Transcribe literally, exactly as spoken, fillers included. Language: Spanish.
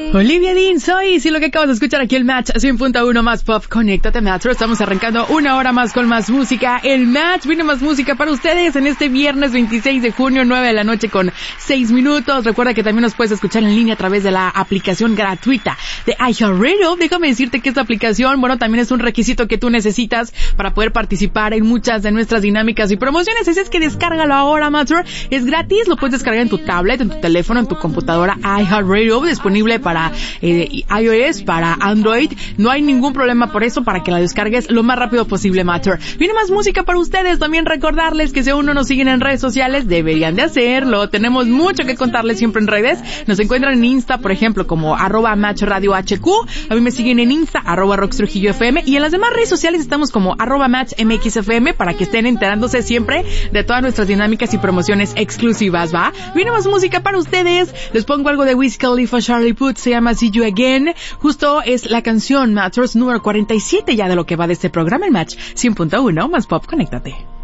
Olivia Dean, soy, si lo que acabas de escuchar aquí el Match cien punto uno más pop, conéctate Metro, estamos arrancando una hora más con más música, el Match, viene más música para ustedes en este viernes veintiséis de junio, nueve de la noche con seis minutos, recuerda que también nos puedes escuchar en línea a través de la aplicación gratuita de iHeartRadio, déjame decirte que esta aplicación, bueno, también es un requisito que tú necesitas para poder participar en muchas de nuestras dinámicas y promociones, así es que descárgalo ahora, Metro, es gratis, lo puedes descargar en tu tablet, en tu teléfono, en tu computadora, iHeartRadio, disponible para Eh, iOS, para Android, no hay ningún problema por eso, para que la descargues lo más rápido posible, Matter. Viene más música para ustedes, también recordarles que si aún no nos siguen en redes sociales, deberían de hacerlo, tenemos mucho que contarles siempre en redes, nos encuentran en Insta, por ejemplo, como arroba Match Radio H Q, a mí me siguen en Insta, arroba Rox Trujillo F M, y en las demás redes sociales estamos como arroba Match M X F M, para que estén enterándose siempre de todas nuestras dinámicas y promociones exclusivas, ¿va? Viene más música para ustedes, les pongo algo de Wiz Khalifa, Charlie Puth, se llama See You Again, justo es la canción Matters número cuarenta y siete ya de lo que va de este programa, el Match cien punto uno más pop, conéctate.